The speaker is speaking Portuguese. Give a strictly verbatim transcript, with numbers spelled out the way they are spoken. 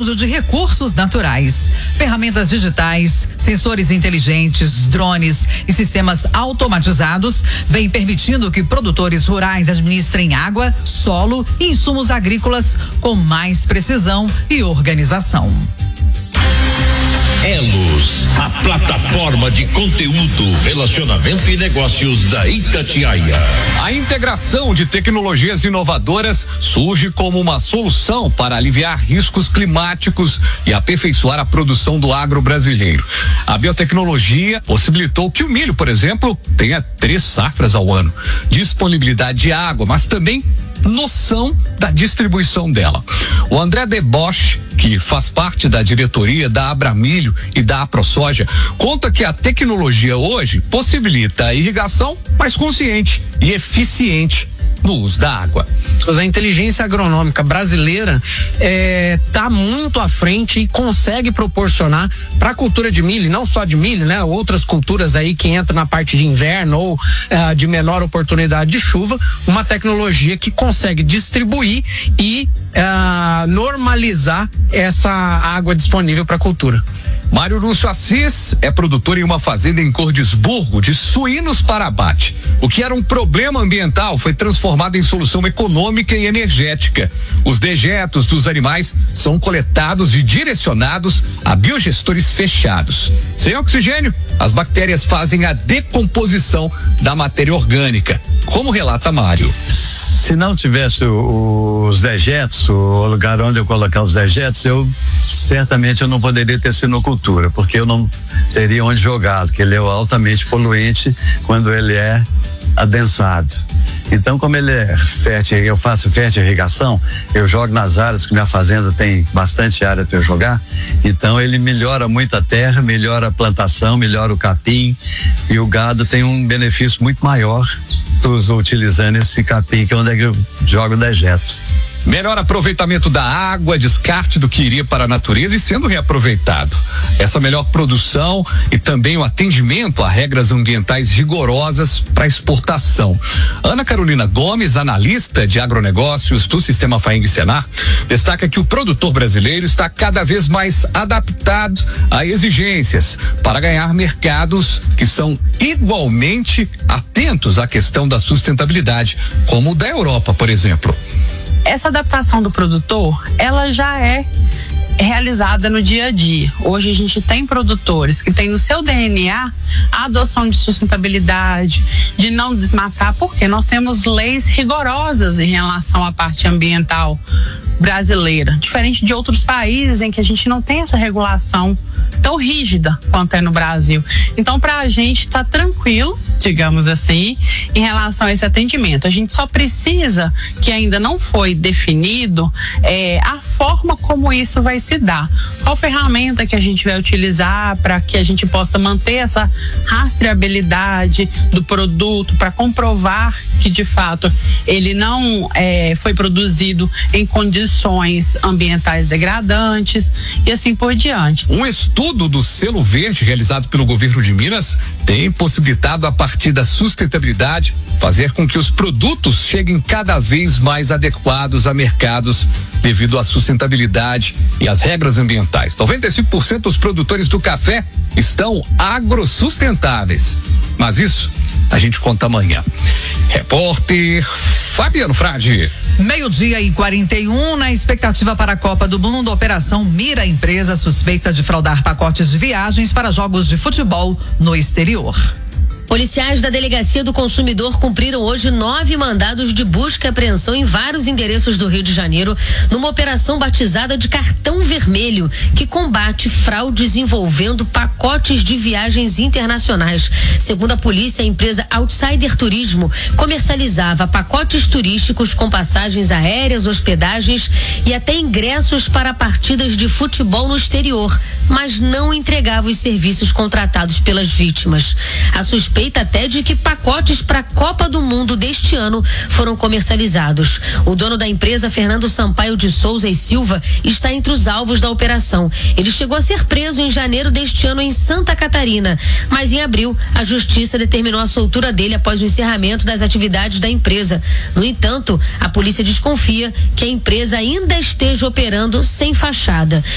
uso de recursos naturais. Ferramentas digitais, sensores inteligentes, drones e sistemas automatizados vêm permitindo que produtores rurais administrem água, solo e insumos agrícolas com mais precisão e organização. Elos, a plataforma de conteúdo, relacionamento e negócios da Itatiaia. A integração de tecnologias inovadoras surge como uma solução para aliviar riscos climáticos e aperfeiçoar a produção do agro brasileiro. A biotecnologia possibilitou que o milho, por exemplo, tenha três safras ao ano, disponibilidade de água, mas também noção da distribuição dela. O André Deboche, que faz parte da diretoria da Abramilho e da AproSoja, conta que a tecnologia hoje possibilita a irrigação mais consciente e eficiente no uso da água. A inteligência agronômica brasileira está é, muito à frente e consegue proporcionar para a cultura de milho, não só de milho, né? Outras culturas aí que entram na parte de inverno ou uh, de menor oportunidade de chuva, uma tecnologia que consegue distribuir e uh, normalizar essa água disponível para a cultura. Mário Lúcio Assis é produtor em uma fazenda em Cordisburgo de suínos para abate. O que era um problema ambiental foi transformado em solução econômica e energética. Os dejetos dos animais são coletados e direcionados a biogestores fechados. Sem oxigênio, as bactérias fazem a decomposição da matéria orgânica, como relata Mário. Se não tivesse o, os dejetos, o lugar onde eu colocar os dejetos, eu certamente eu não poderia ter sinocultura, porque eu não teria onde jogar, porque ele é altamente poluente quando ele é adensado. Então, como ele é fértil, eu faço fértil irrigação, eu jogo nas áreas que minha fazenda tem bastante área para eu jogar, então ele melhora muito a terra, melhora a plantação, melhora o capim, e o gado tem um benefício muito maior utilizando esse capim, que é onde eu jogo o dejeto. Melhor aproveitamento da água, descarte do que iria para a natureza e sendo reaproveitado. Essa melhor produção e também o atendimento a regras ambientais rigorosas para exportação. Ana Carolina Gomes, analista de agronegócios do Sistema Faeng Senar, destaca que o produtor brasileiro está cada vez mais adaptado a exigências para ganhar mercados que são igualmente atentos à questão da sustentabilidade, como o da Europa, por exemplo. Essa adaptação do produtor, ela já é realizada no dia a dia. Hoje a gente tem produtores que têm no seu D N A a adoção de sustentabilidade, de não desmatar, porque nós temos leis rigorosas em relação à parte ambiental brasileira, diferente de outros países em que a gente não tem essa regulação tão rígida quanto é no Brasil. Então, para a gente está tranquilo, digamos assim, em relação a esse atendimento. A gente só precisa, que ainda não foi definido, é, a forma como isso vai se dar. Qual ferramenta que a gente vai utilizar para que a gente possa manter essa rastreabilidade do produto, para comprovar que de fato ele não é, foi produzido em condições ambientais degradantes e assim por diante. Um estudo do selo verde realizado pelo governo de Minas tem possibilitado, a partir da sustentabilidade, fazer com que os produtos cheguem cada vez mais adequados a mercados devido à sustentabilidade e às regras ambientais. noventa e cinco por cento dos produtores do café estão agrossustentáveis. Mas isso a gente conta amanhã. Repórter Fabiano Frade. Meio-dia e quarenta e um, na expectativa para a Copa do Mundo, a operação mira a empresa suspeita de fraudar pacotes de viagens para jogos de futebol no exterior. Policiais da Delegacia do Consumidor cumpriram hoje nove mandados de busca e apreensão em vários endereços do Rio de Janeiro, numa operação batizada de Cartão Vermelho, que combate fraudes envolvendo pacotes de viagens internacionais. Segundo a polícia, a empresa Outsider Turismo comercializava pacotes turísticos com passagens aéreas, hospedagens e até ingressos para partidas de futebol no exterior, mas não entregava os serviços contratados pelas vítimas. A suspeita até de que pacotes para a Copa do Mundo deste ano foram comercializados. O dono da empresa, Fernando Sampaio de Souza e Silva, está entre os alvos da operação. Ele chegou a ser preso em janeiro deste ano em Santa Catarina, mas em abril a justiça determinou a soltura dele após o encerramento das atividades da empresa. No entanto, a polícia desconfia que a empresa ainda esteja operando sem fachada.